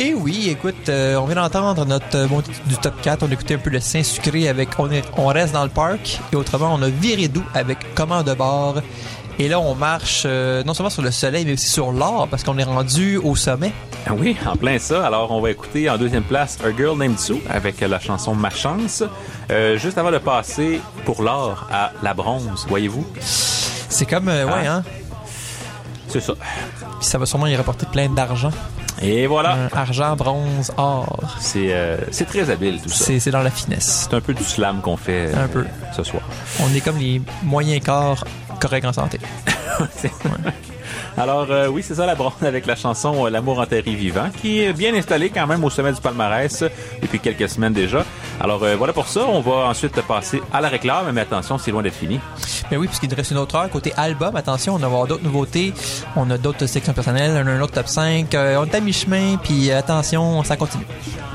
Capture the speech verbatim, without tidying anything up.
Et oui, écoute, euh, on vient d'entendre notre euh, montée du top quatre. On a écouté un peu le Saint-Sucré avec on, est, on reste dans le parc. Et autrement, on a viré doux avec Comment de bord. Et là, on marche euh, non seulement sur le soleil, mais aussi sur l'or, parce qu'on est rendu au sommet. Oui, en plein ça. Alors, on va écouter en deuxième place A Girl Named Sue avec la chanson Ma Chance. Euh, juste avant de passer pour l'or à la bronze, voyez-vous? C'est comme, euh, ouais, ah. hein? C'est ça. Puis ça va sûrement y rapporter plein d'argent. Et voilà. Euh, argent, bronze, or. C'est, euh, c'est très habile, tout ça. C'est, c'est dans la finesse. C'est un peu du slam qu'on fait euh, un peu. ce soir. On est comme les moyens corps corrects en santé. c'est... Ouais. Alors, euh, oui, c'est ça la bronze avec la chanson euh, L'amour enterré vivant, qui est bien installée quand même au sommet du palmarès depuis quelques semaines déjà. Alors, euh, voilà pour ça. On va ensuite passer à la réclame, mais attention, c'est loin d'être fini. Mais oui, puisqu'il nous reste une autre heure. Côté album, attention, on va avoir d'autres nouveautés. On a d'autres sections personnelles, un, un autre top cinq. Euh, on est à mi-chemin, puis attention, ça continue.